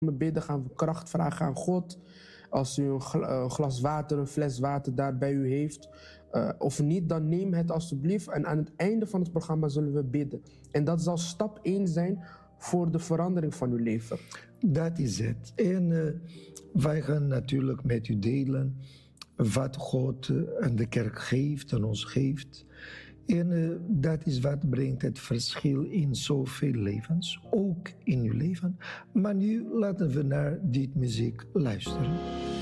bidden, gaan we kracht vragen aan God. Als u een glas water, een fles water daar bij u heeft, of niet, dan neem het alstublieft. En aan het einde van het programma zullen we bidden. En dat zal stap 1 zijn voor de verandering van uw leven. Dat is het. En wij gaan natuurlijk met u delen wat God aan de kerk geeft, aan ons geeft. En dat is wat brengt het verschil in zoveel levens, ook in uw leven. Maar nu laten we naar dit muziek luisteren.